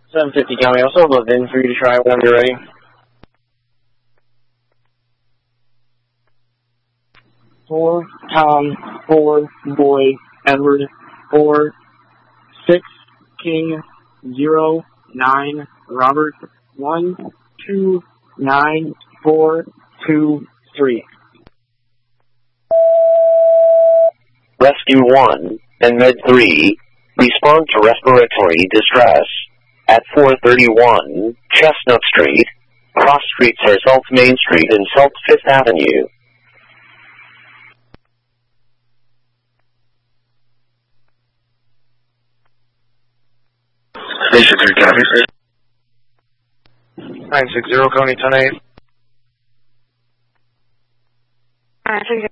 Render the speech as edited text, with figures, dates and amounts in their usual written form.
750 County, I'll still load in for you to try whenever you're ready. 4 Tom, 4 Boy, Edward, 4 6 King, 0 9 Robert, 1 2 9 4 2 3. Rescue 1 and Med 3 respond to respiratory distress at 431 Chestnut Street. Cross streets are South Main Street and South 5th Avenue. Station 3 copy. 960 Coney 10-8. 960